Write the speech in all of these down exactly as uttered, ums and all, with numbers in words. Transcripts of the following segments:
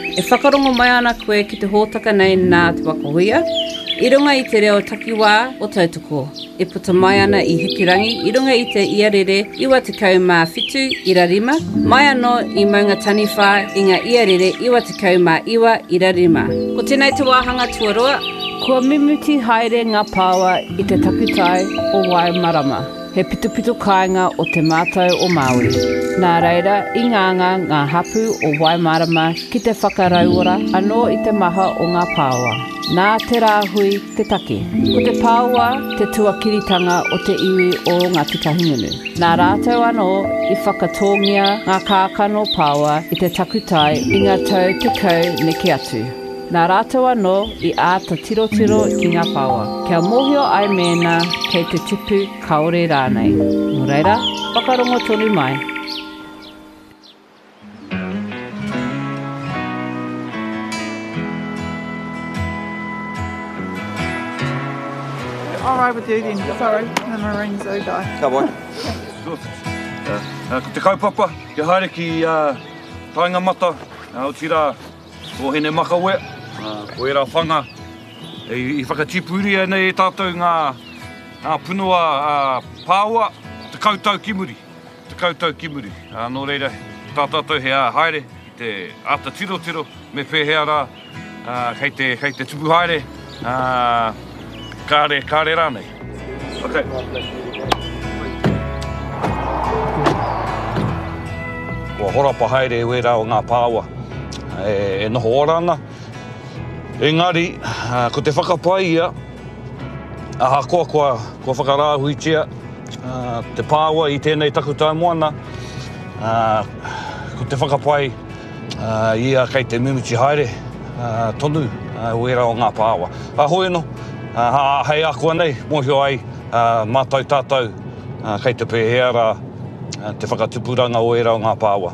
E whakarongo mai ana koe ki te hōtaka nei nā te wakahuia, i runga i te reo takiwā o tautoko. E puta mai ana i Hikirangi, i runga i te iarere iwa tekau mā whitu ira rima, mai anō i maunga taniwha i ngā iarere iwa tekau mā iwa ira rima. Ko tēnei te wāhanga tuarua, kua mimuti haere ngā pāua i te takutai o Waimarama. He pitupitu kāinga o te mātou o Māori. Nā reira, i ngānga ngā hapu o Waimarama ki te whakarauora anō i te maha o ngā pāua. Nā te rāhui te take. Ko te pāua te tuakiritanga o te iwi o ngā tikahingunu. Nā rātou anō i whakatongia ngā kākano pāua i te takutai i ngā tau te kau neke atu. Nā rātou anō i āta tirotiro ki ngā pāua. Kia mōhio ai mēnā kei te tipu kaore rānei. Nō reira, whakarongo tonu mai. All right with you then, sorry, the Marines do die. Ka boy. Uh, ko te kaupapa, ke haere ki uh, tainga mata, uh, o tira o hene makawe. Uh, ko era whanga i, i whakatipuri nei e tātou ngā, ngā punua uh, pāua, te kautau kimuri, te kautau kimuri. Uh, nō reira, tātātou hea haere i te ata tiro tiro, me pēhea rā, uh, kei te, kei te tupu haere, uh, kāre, kāre rānei. Okay. Kua horapa haere e wera o ngā pāua, e, e noho orana. Engari, uh, ko te whakapai ia, aha koa kua, kua whakarāhuitia, uh, te pāua i tēnei takutau moana, uh, ko te whakapai uh, ia kei te mimuti haere, uh, tonu, uh, wera o ngā pāua. A hoi no, uh, hei akua nei, mōhio ai, uh, mātou tātou, uh, kei te pēhea rā, uh, te whakatupuranga o wera o ngā pāua.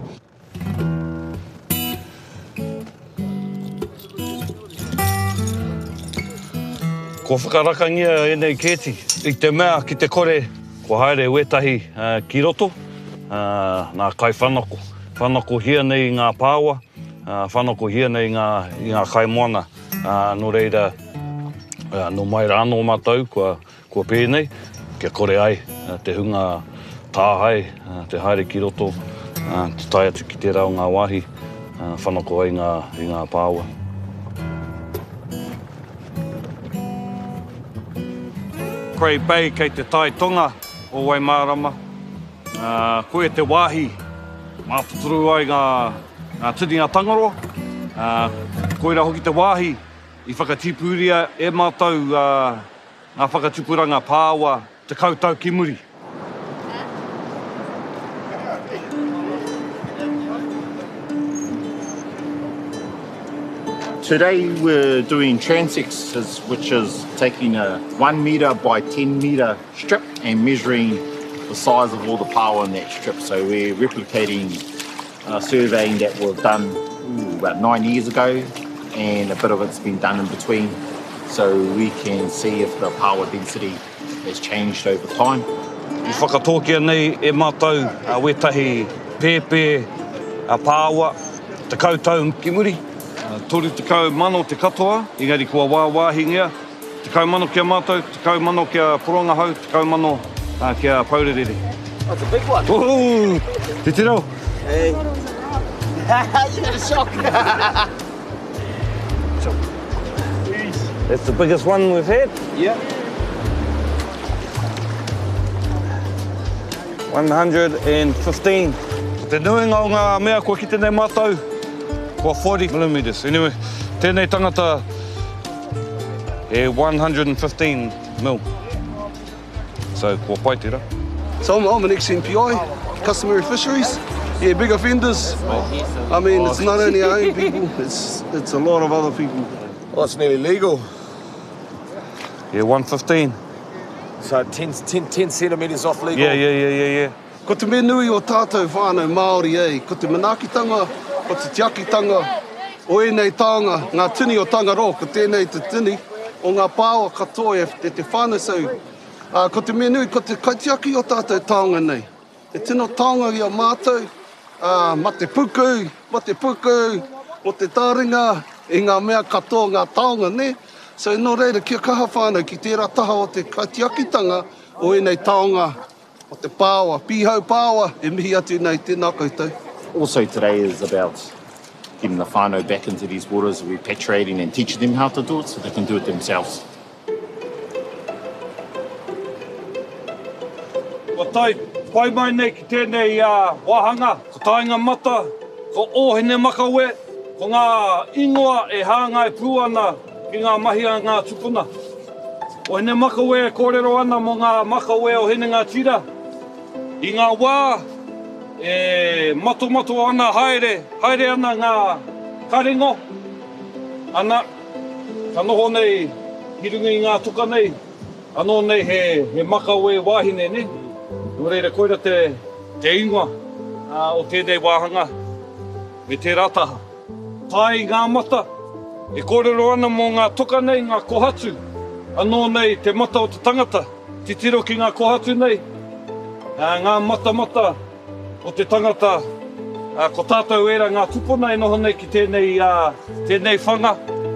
Ko whakarakangia e nei kēti, i te mea ki te kore, ko haere wetahi uh, ki roto, uh, nā kai whanako. Whanako hia nei ngā pāua, uh, whanako hia nei ngā, i ngā kai moana. Uh, no reira, uh, no mai rāno mātou, kua, kua pēnei, kia kore ai, uh, te hunga tāhai, uh, te haere ki roto, uh, te tai atu ki te rao ngā wahi, uh, whanako ai ngā, i ngā pāua. Koe bei kei te tai tonga o Waimarama. Uh, koe te wāhi, mātuturu ai ngā, ngā tiringa tangaroa. Uh, koe rā hoki te wāhi, i whakatipuria e mātou uh, ngā whakatupuranga pāua, te kautau ki muri. Today we're doing transects, which is taking a one metre by ten metre strip and measuring the size of all the power in that strip. So we're replicating a surveying that was done ooh, about nine years ago, and a bit of it's been done in between, so we can see if the power density has changed over time. I whakatōkia nei e mātou a wetahi pēpē a pāua, te kautau ki muri. Uh, Toru te kau mano te katoa, engari kua wāwāhingia. Te kau mano kia mātou, te kau mano kia poronga hau, te kau mano uh, kia paurerere. That's a big one. Oh, te te rau. Hey. You got a shock. That's the biggest one we've had. Yeah. one hundred fifteen. Te nuinga o ngā mea kua ki tēnei mātou. Kua forty millimetres. Anyway, tēnei tangata e one hundred fifteen mil. So, kua pai tira. So I'm, I'm an ex-N P I, customary fisheries. Yeah, big offenders. I mean, it's not only our own people, it's it's a lot of other people. Well, it's nearly legal. Yeah, one fifteen. So ten, ten, ten centimetres off legal. Yeah, yeah, yeah, yeah, yeah. Ko te me nui o tātou whānau Māori, eh? Ko te manakitanga, ko te tiakitanga, o enei taonga, ngā tini o Tangaro, ko tēnei te tini, o ngā pāua katoa e te te whānasau. Uh, ko te me nui, ko te kaitiaki o tātou taonga nei. Te tino taonga i a mātou, uh, ma te puku, ma te puku, o te tāringa i ngā mea katoa ngā taonga, ne? So no reira kia kaha whānau ki tērā taha o te kaitiakitanga o enei taonga o te pāua, pīhau pāua, e mihi atu nei tēnā koutou. Also today is about getting the whānau back into these waters, repatriating and teaching them how to do it so they can do it themselves. Wa tai, pai mai nei ki tēnei uh, wahanga, ko tāinga mata, ko ōhine makawe, ko ngā ingoa e hāngai pū ana ki ngā mahi a ngā tupuna. O hene makawe e kōrero ana mo ngā makawe o hene ngā tira. I ngā wā, e mato mato ana haere, haere ana ngā karengo. Ana, ka noho nei, hirungi i ngā tuka nei, anō nei he, he makawe wāhine ne. Nō reira koira te, te ingoa uh, o tēnei wāhanga, me te rataha. Tai ngā mata, e kōrero ana mo ngā tuka nei, ngā kohatu. Anō nei te mata o te tangata, te tiro ki ngā kohatu nei. Uh, ngā mata mata o te tangata, uh, ko tātou era ngā tupuna e noho nei ki tēnei, uh, tēnei whanga.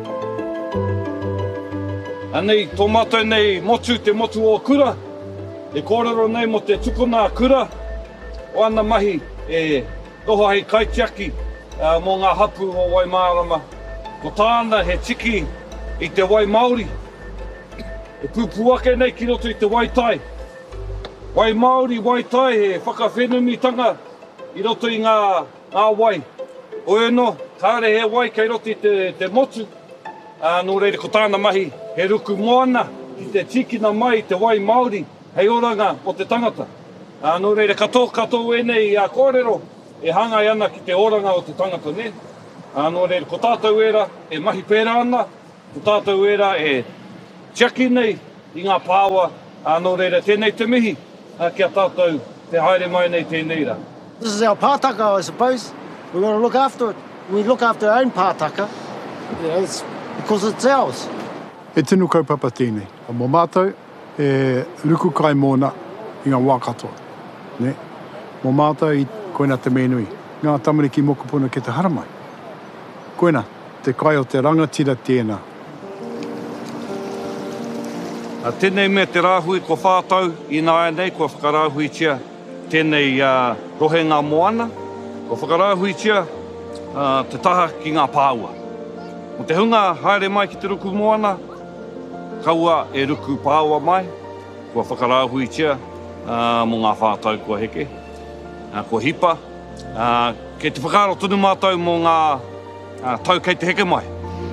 Anei, tō mātou nei motu, te motu o kura. E kōrero nei mo te tupuna kura. O ana mahi e noho hei kaitiaki uh, mō ngā hapu o Waimārama. Ko tāna he tiki i te wai Māori. E pūpuake nei ki roto i te wai tai. Wai Māori, wai tai, he whakawhenumitanga i roto i ngā, ngā wai. O eno, kāre he wai kei roto i te, te motu. Uh, nō reira ko tāna mahi, he ruku moana i te tikina mai i te wai Māori. Hei oranga o te tangata. Uh, nō reira kato kato e nei a kōrero e hangai ana ki te oranga o te tangata ne. Uh, nō reira ko tātou era e mahi pēra ana, ko tātou era e tiaki nei i ngā pāua. Uh, nō reira tēnei te mihi uh, kia tātou te haere mai nei tēnei ra. This is our pātaka, I suppose. We've got to look after it. We look after our own pātaka. You know, it's because it's ours. E tinu kaupapa tēnei. A mō mātou e ruku kai mōna i ngā wā katoa. Ne? Mō mātou i koina te menui. Ngā tamariki mokopuna ke te haramai. Koina, te kai o te rangatira tēnā. A tēnei mea te rāhui ko whātau i nā nei ko whakarāhui tia tēnei uh, rohenga moana. Ko whakarāhui tia uh, te taha ki ngā pāua. Mo te hunga haere mai ki te ruku moana, kaua e ruku pāua mai, kua whakarāhui tia uh, mo ngā whātau kua heke, uh, kua hipa. Uh, ke te whakaro tunu mātou mo ngā uh, tau kei te heke mai.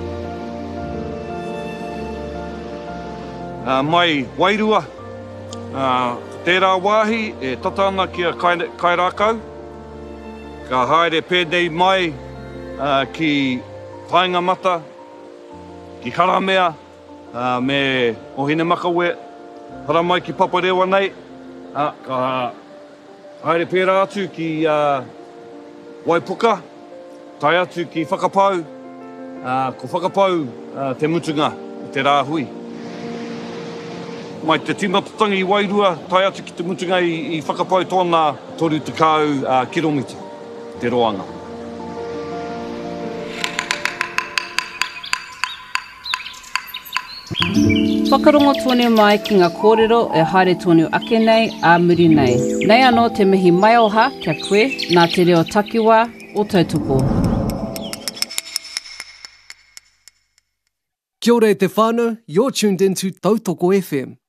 Uh, mai wairua, uh, tērā wāhi e tata ana kia kai, kai rākau. Ka haere pēnei mai uh, ki Tainga mata, ki Karamea, uh, me Ohine Makawe, hara mai ki Paparewa nei, uh, ka haere pēra atu ki uh, Waipuka, tai atu ki Whakapau, uh, ko Whakapau uh, te mutunga i te rāhui. Mai te tīmatatangi i Wairua, tai atu ki te mutunga i, i Whakapau tōna toru te kau uh, kiromita, te roanga. Whakarongo tōne mai ki ngā kōrero e haere tōne ake nei a muri nei. Nei anō te mihi mai oha kia koe nā te reo takiwā o tautoko. Kia ora e te whānau, you're tuned into Tautoko F M.